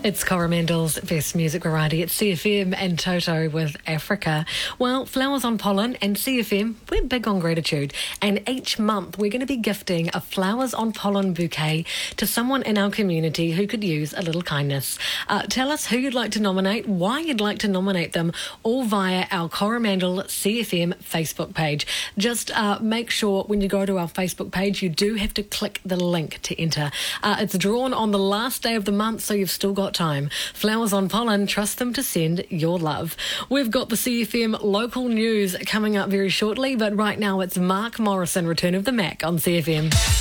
It's Coromandel's Best Music Variety. It's CFM and Toto with Africa. Well, Flowers on Pollen and CFM, we're big on gratitude. And each month we're going to be gifting a Flowers on Pollen bouquet to someone in our community who could use a little kindness. Tell us who you'd like to nominate, why you'd like to nominate them, all via our Coromandel CFM Facebook page. Just make sure when you go to our Facebook page, you do have to click the link to enter. It's drawn on the last day of the month, so you've still got time. Flowers on Pollen, trust them to send your love. We've got the CFM local news coming up very shortly, but right now it's Mark Morrison, Return of the Mac on CFM.